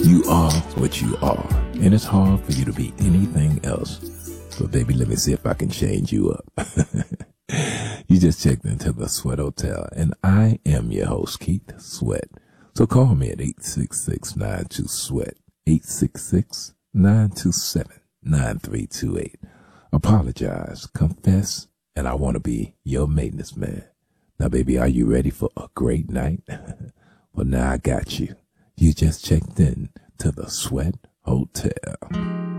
You are what you are, and it's hard for you to be anything else. But baby, let me see if I can change you up. You just checked into the Sweat Hotel, and I am your host, Keith Sweat. So call me at 866-92-SWEAT, 866-927-9328. Apologize, confess, and I want to be your maintenance man. Now, baby, are you ready for a great night? Well, now I got you. You just checked in to the Sweat Hotel.